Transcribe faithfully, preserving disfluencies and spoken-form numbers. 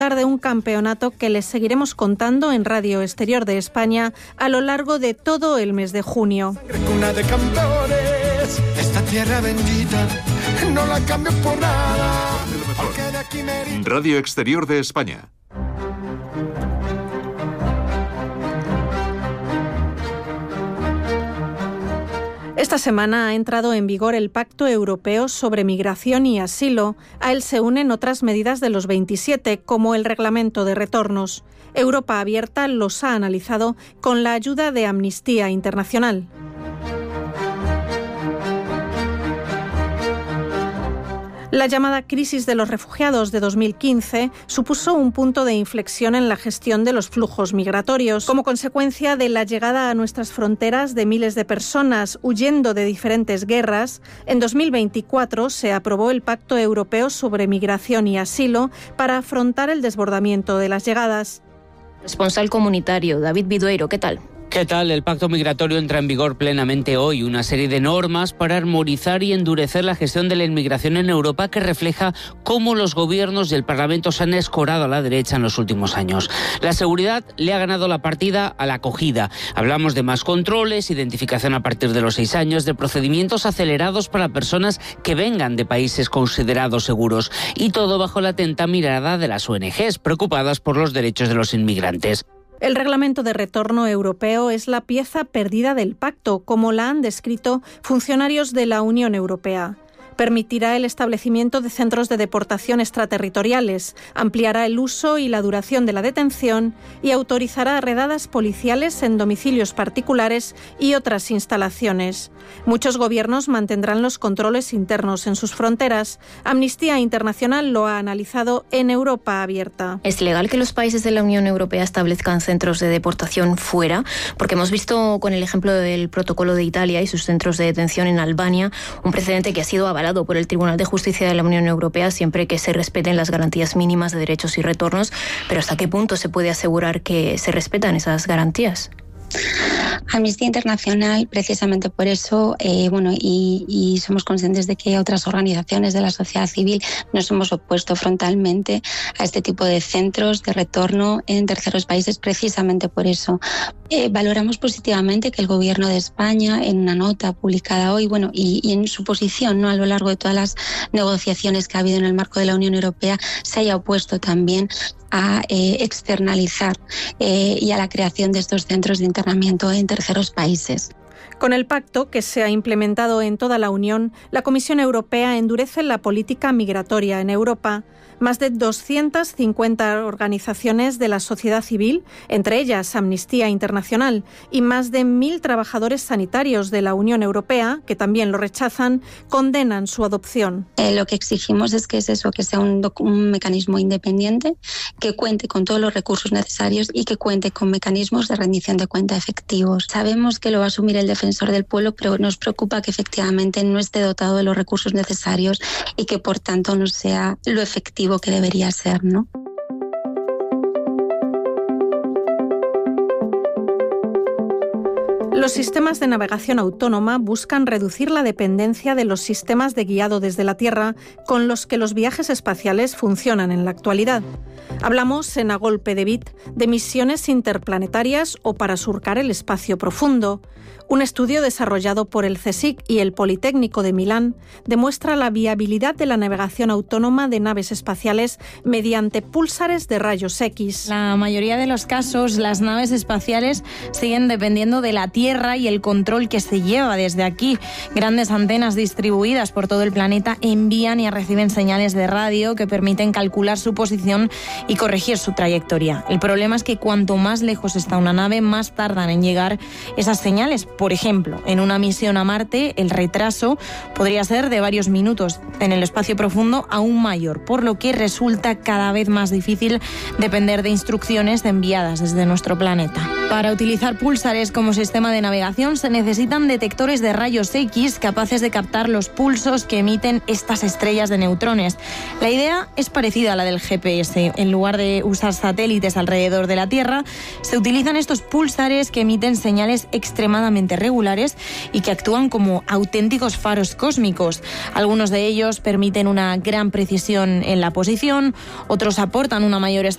de un campeonato que les seguiremos contando en Radio Exterior de España a lo largo de todo el mes de junio. Cuna de campeones, esta tierra bendita, no la cambio por nada. Radio Exterior de España. Esta semana ha entrado en vigor el Pacto Europeo sobre Migración y Asilo. A él se unen otras medidas de los veintisiete, como el Reglamento de Retornos. Europa Abierta los ha analizado con la ayuda de Amnistía Internacional. La llamada crisis de los refugiados de dos mil quince supuso un punto de inflexión en la gestión de los flujos migratorios. Como consecuencia de la llegada a nuestras fronteras de miles de personas huyendo de diferentes guerras, en dos mil veinticuatro se aprobó el Pacto Europeo sobre Migración y Asilo para afrontar el desbordamiento de las llegadas. Responsable comunitario, David Vidueiro, ¿qué tal? ¿Qué tal? El pacto migratorio entra en vigor plenamente hoy, una serie de normas para armonizar y endurecer la gestión de la inmigración en Europa que refleja cómo los gobiernos y el Parlamento se han escorado a la derecha en los últimos años. La seguridad le ha ganado la partida a la acogida. Hablamos de más controles, identificación a partir de los seis años, de procedimientos acelerados para personas que vengan de países considerados seguros, y todo bajo la atenta mirada de las O N Ges preocupadas por los derechos de los inmigrantes. El Reglamento de Retorno Europeo es la pieza perdida del pacto, como la han descrito funcionarios de la Unión Europea. Permitirá el establecimiento de centros de deportación extraterritoriales, ampliará el uso y la duración de la detención y autorizará redadas policiales en domicilios particulares y otras instalaciones. Muchos gobiernos mantendrán los controles internos en sus fronteras. Amnistía Internacional lo ha analizado en Europa Abierta. ¿Es legal que los países de la Unión Europea establezcan centros de deportación fuera? Porque hemos visto con el ejemplo del protocolo de Italia y sus centros de detención en Albania un precedente que ha sido avalado por el Tribunal de Justicia de la Unión Europea siempre que se respeten las garantías mínimas de derechos y retornos. Pero ¿hasta qué punto se puede asegurar que se respetan esas garantías? Amnistía Internacional, precisamente por eso, eh, bueno, y, y somos conscientes de que otras organizaciones de la sociedad civil nos hemos opuesto frontalmente a este tipo de centros de retorno en terceros países, precisamente por eso. Eh, valoramos positivamente que el Gobierno de España, en una nota publicada hoy, bueno, y, y en su posición, ¿no?, a lo largo de todas las negociaciones que ha habido en el marco de la Unión Europea, se haya opuesto también a eh, externalizar eh, y a la creación de estos centros de internamiento en terceros países. Con el pacto, que se ha implementado en toda la Unión, la Comisión Europea endurece la política migratoria en Europa. Más de doscientas cincuenta organizaciones de la sociedad civil, entre ellas Amnistía Internacional, y más de mil trabajadores sanitarios de la Unión Europea, que también lo rechazan, condenan su adopción. Eh, lo que exigimos es que es eso, que sea un, doc- un mecanismo independiente, que cuente con todos los recursos necesarios y que cuente con mecanismos de rendición de cuenta efectivos. Sabemos que lo va a asumir el defensor del pueblo, pero nos preocupa que efectivamente no esté dotado de los recursos necesarios y que por tanto no sea lo efectivo que debería ser, ¿no? Los sistemas de navegación autónoma buscan reducir la dependencia de los sistemas de guiado desde la Tierra con los que los viajes espaciales funcionan en la actualidad. Hablamos en A Golpe de Bit de misiones interplanetarias o para surcar el espacio profundo. Un estudio desarrollado por el CSIC y el Politécnico de Milán demuestra la viabilidad de la navegación autónoma de naves espaciales mediante púlsares de rayos X. La mayoría de los casos, las naves espaciales siguen dependiendo de la Tierra y el control que se lleva desde aquí. Grandes antenas distribuidas por todo el planeta envían y reciben señales de radio que permiten calcular su posición y corregir su trayectoria. El problema es que cuanto más lejos está una nave, más tardan en llegar esas señales. Por ejemplo, en una misión a Marte, el retraso podría ser de varios minutos, en el espacio profundo aún mayor, por lo que resulta cada vez más difícil depender de instrucciones enviadas desde nuestro planeta. Para utilizar púlsares como sistema de navegación se necesitan detectores de rayos X capaces de captar los pulsos que emiten estas estrellas de neutrones. La idea es parecida a la del G P S. En lugar de usar satélites alrededor de la Tierra, se utilizan estos púlsares que emiten señales extremadamente regulares y que actúan como auténticos faros cósmicos. Algunos de ellos permiten una gran precisión en la posición, otros aportan una mayor estabilidad